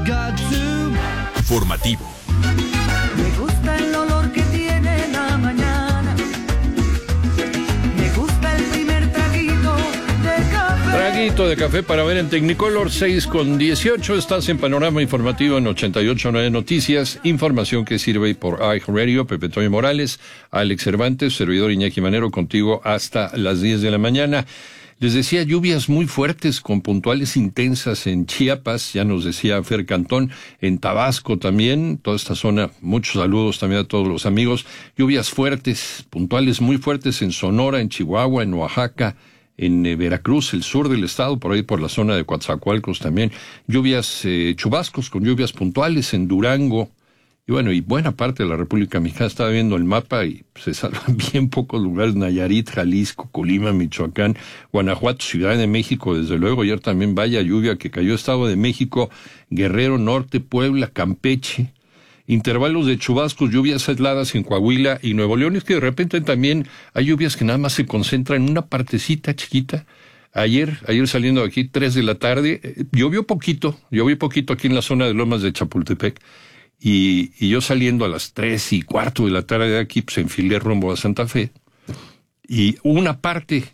Informativo. Me gusta el olor que tiene la mañana. Me gusta el primer traguito de café. Traguito de café para ver en Technicolor 6:18. Estás en Panorama Informativo en 88.9 Noticias. Información que sirve por iHeartRadio. Pepe Toño Morales, Alex Cervantes, servidor Iñaki Manero, contigo hasta las 10 de la mañana. Les decía, lluvias muy fuertes con puntuales intensas en Chiapas, ya nos decía Fer Cantón, en Tabasco también, toda esta zona, muchos saludos también a todos los amigos. Lluvias fuertes, puntuales muy fuertes en Sonora, en Chihuahua, en Oaxaca, en Veracruz, el sur del estado, por ahí por la zona de Coatzacoalcos también. Lluvias, chubascos con lluvias puntuales en Durango. Y bueno, y buena parte de la República Mexicana. Estaba viendo el mapa y se salvan bien pocos lugares: Nayarit, Jalisco, Colima, Michoacán, Guanajuato, Ciudad de México, desde luego. Ayer también vaya lluvia que cayó. Estado de México, Guerrero, Norte, Puebla, Campeche. Intervalos de chubascos, lluvias aisladas en Coahuila y Nuevo León. Es que de repente también hay lluvias que nada más se concentran en una partecita chiquita. Ayer saliendo de aquí, 3 de la tarde, llovió poquito aquí en la zona de Lomas de Chapultepec. Y yo saliendo a las 3:15 de la tarde de aquí, pues enfilé rumbo a Santa Fe. Y una parte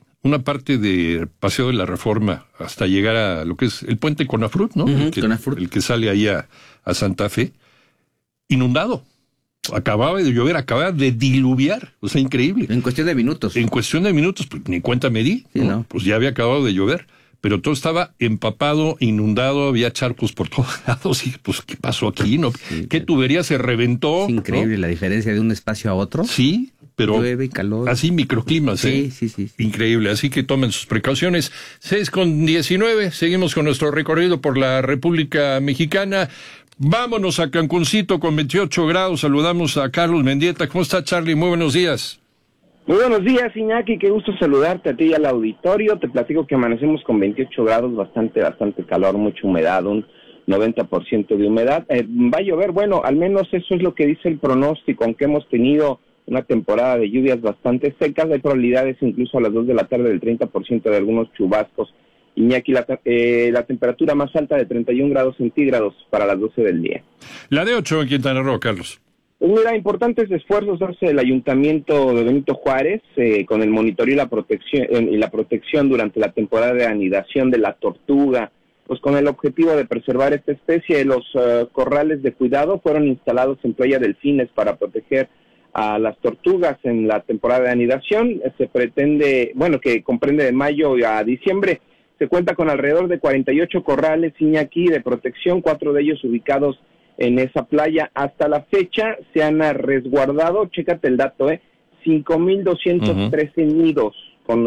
de Paseo de la Reforma hasta llegar a lo que es el puente Conafrut, ¿no? El que sale ahí a Santa Fe, inundado. Acababa de llover, acababa de diluviar. O sea, increíble. En cuestión de minutos. Pues ni cuenta me di. Sí, ¿no? Pues ya había acabado de llover. Pero todo estaba empapado, inundado, había charcos por todos lados. Y pues, ¿qué pasó aquí? ¿No? Sí, ¿qué tubería se reventó? Es increíble, ¿no? La diferencia de un espacio a otro. Sí, pero llueve y calor. Así microclimas, sí. Increíble, así que tomen sus precauciones. 6:19, seguimos con nuestro recorrido por la República Mexicana. Vámonos a Cancuncito con 28 grados. Saludamos a Carlos Mendieta. ¿Cómo está, Charlie? Muy buenos días. Muy buenos días, Iñaki, qué gusto saludarte a ti y al auditorio. Te platico que amanecemos con 28 grados, bastante calor, mucha humedad, un 90% de humedad. Va a llover, bueno, al menos eso es lo que dice el pronóstico, aunque hemos tenido una temporada de lluvias bastante secas, hay probabilidades incluso a las 2 de la tarde del 30% de algunos chubascos. Iñaki, la temperatura más alta de 31 grados centígrados para las 12 del día. La de 8 en Quintana Roo, Carlos. Pues mira, importantes esfuerzos hace el Ayuntamiento de Benito Juárez con el monitoreo y la protección durante la temporada de anidación de la tortuga, pues con el objetivo de preservar esta especie. Los corrales de cuidado fueron instalados en Playa Delfines para proteger a las tortugas en la temporada de anidación. Se pretende, que comprende de mayo a diciembre. Se cuenta con alrededor de 48 corrales, Iñaki, de protección, 4 de ellos ubicados en esa playa. Hasta la fecha se han resguardado, chécate el dato, 5,213 nidos con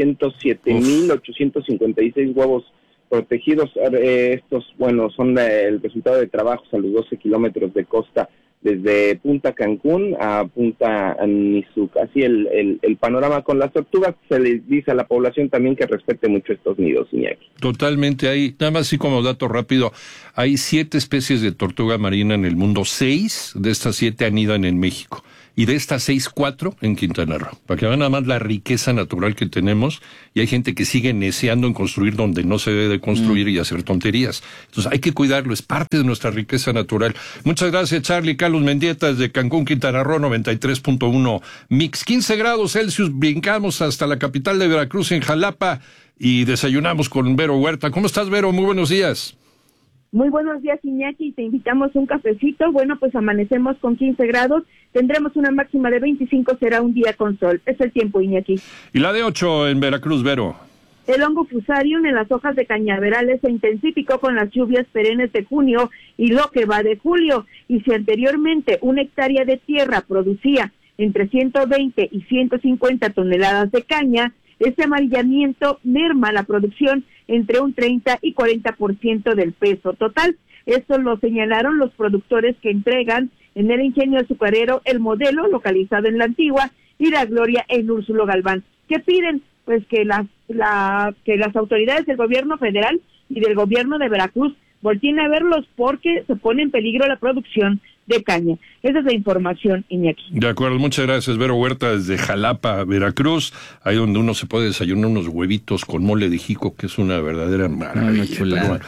607,856 huevos protegidos. Estos, son el resultado de trabajos a los 12 kilómetros de costa desde Punta Cancún a Punta Nizuc. Así el panorama con las tortugas. Se les dice a la población también que respete mucho estos nidos, Iñaki. Totalmente. Hay, nada más así como dato rápido, hay 7 especies de tortuga marina en el mundo. 6 de estas 7 anidan en México. Y de estas 6, 4 en Quintana Roo. Para que vean nada más la riqueza natural que tenemos. Y hay gente que sigue neceando en construir donde no se debe de construir y hacer tonterías. Entonces hay que cuidarlo, es parte de nuestra riqueza natural. Muchas gracias, Charlie. Carlos Mendieta desde Cancún, Quintana Roo, 93.1 Mix. 15 grados Celsius, brincamos hasta la capital de Veracruz, en Jalapa, y desayunamos con Vero Huerta. ¿Cómo estás, Vero? Muy buenos días. Muy buenos días, Iñaki, te invitamos un cafecito. Bueno, pues amanecemos con 15 grados, tendremos una máxima de 25, será un día con sol. Es el tiempo, Iñaki. Y la de 8 en Veracruz, Vero. El hongo fusarium en las hojas de cañaverales se intensificó con las lluvias perennes de junio y lo que va de julio. Y si anteriormente una hectárea de tierra producía entre 120 y 150 toneladas de caña, este amarillamiento merma la producción entre un 30 y 40% del peso total. Esto lo señalaron los productores que entregan en el ingenio azucarero El Modelo, localizado en La Antigua, y La Gloria en Úrsulo Galván. ¿Qué piden? Pues que las autoridades del gobierno federal y del gobierno de Veracruz volteen a verlos, porque se pone en peligro la producción de caña. Esa es la información, Iñaki. De acuerdo, muchas gracias, Vero Huerta, desde Jalapa, Veracruz, ahí donde uno se puede desayunar unos huevitos con mole de jico, que es una verdadera maravilla. Bueno,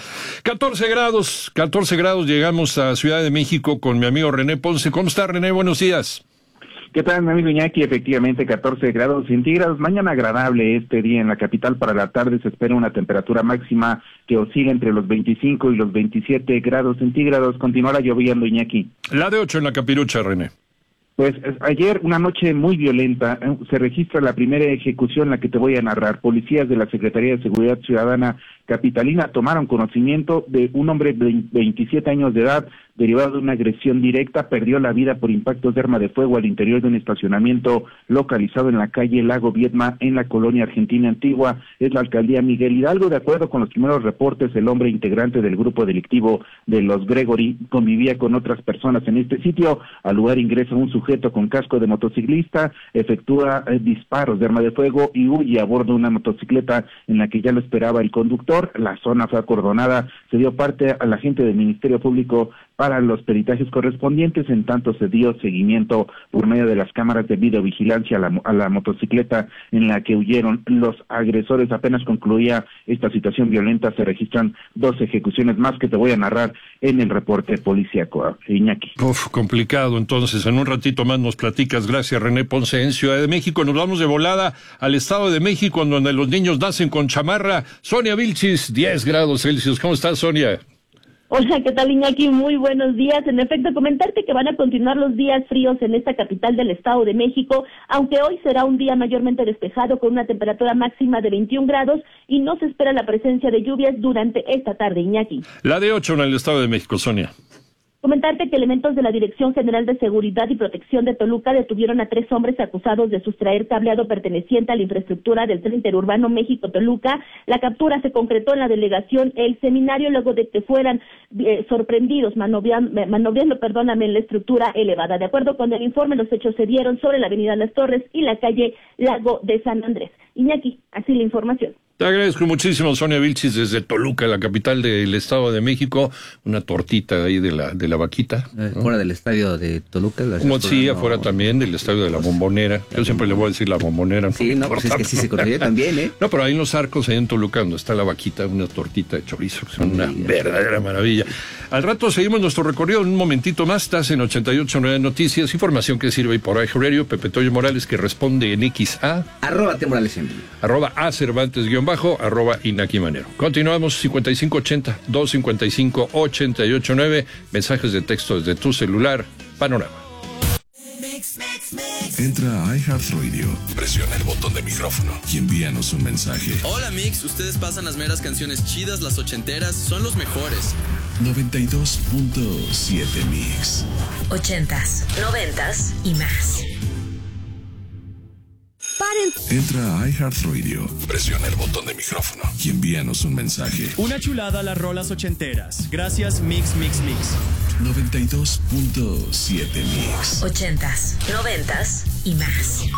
14 grados, llegamos a Ciudad de México con mi amigo René Ponce. ¿Cómo está, René? Buenos días. ¿Qué tal, mi amigo Iñaki? Efectivamente, 14 grados centígrados. Mañana agradable este día en la capital. Para la tarde se espera una temperatura máxima que oscila entre los 25 y los 27 grados centígrados. Continuará lloviendo, Iñaki. La de 8 en la Capirucha, René. Pues ayer, una noche muy violenta, se registra la primera ejecución, la que te voy a narrar. Policías de la Secretaría de Seguridad Ciudadana capitalina tomaron conocimiento de un hombre de 27 años de edad, derivado de una agresión directa, perdió la vida por impactos de arma de fuego al interior de un estacionamiento localizado en la calle Lago Viedma, en la colonia Argentina Antigua, es la alcaldía Miguel Hidalgo. De acuerdo con los primeros reportes, el hombre integrante del grupo delictivo de los Gregory convivía con otras personas en este sitio. Al lugar ingresa un sujeto con casco de motociclista, efectúa disparos de arma de fuego y huye a bordo de una motocicleta en la que ya lo esperaba el conductor. La zona fue acordonada, se dio parte a la gente del Ministerio Público para los peritajes correspondientes, en tanto se dio seguimiento por medio de las cámaras de videovigilancia a la motocicleta en la que huyeron los agresores. Apenas concluía esta situación violenta, se registran 2 ejecuciones más que te voy a narrar en el reporte policíaco, Iñaki. Complicado, entonces, en un ratito más nos platicas. Gracias, René Ponce. En Ciudad de México nos vamos de volada al Estado de México, en donde los niños nacen con chamarra. Sonia Vilchis, 10 grados Celsius. ¿Cómo estás, Sonia? Hola, ¿qué tal, Iñaki? Muy buenos días. En efecto, comentarte que van a continuar los días fríos en esta capital del Estado de México, aunque hoy será un día mayormente despejado con una temperatura máxima de 21 grados y no se espera la presencia de lluvias durante esta tarde, Iñaki. La de 8 en el Estado de México, Sonia. Comentarte que elementos de la Dirección General de Seguridad y Protección de Toluca detuvieron a 3 hombres acusados de sustraer cableado perteneciente a la infraestructura del tren interurbano México-Toluca. La captura se concretó en la delegación El Seminario luego de que fueran sorprendidos maniobrando en la estructura elevada. De acuerdo con el informe, los hechos se dieron sobre la avenida Las Torres y la calle Lago de San Andrés. Iñaki, así la información. Te agradezco muchísimo, Sonia Vilchis, desde Toluca, la capital del Estado de México. Una tortita ahí de la vaquita, ¿no? Fuera del estadio de Toluca. Sí, afuera también del estadio de la Bombonera. Yo siempre le voy a decir la Bombonera. Sí, no, pues es que sí se conoce también, ¿eh? No, pero ahí en los arcos, ahí en Toluca, donde está la vaquita, una tortita de chorizo, que son una verdadera maravilla. Al rato seguimos nuestro recorrido en un momentito más. Estás en 88.9 Noticias, información que sirve por iHeart Radio. Pepe Toño Morales, que responde en XA. @T_Morales en vivo. @A Cervantes _ @Inaki Manero. Continuamos, 5580-255-889, mensajes de texto desde tu celular, Panorama. Entra a iHeartRadio, presiona el botón de micrófono y envíanos un mensaje. Hola Mix, ustedes pasan las meras canciones chidas, las ochenteras, son los mejores. 92.7 Mix. 80s, 90s y más. Entra a iHeartRadio, presiona el botón de micrófono y envíanos un mensaje. Una chulada a las rolas ochenteras. Gracias, Mix, Mix, Mix. 92.7 Mix. 80s, 90s y más.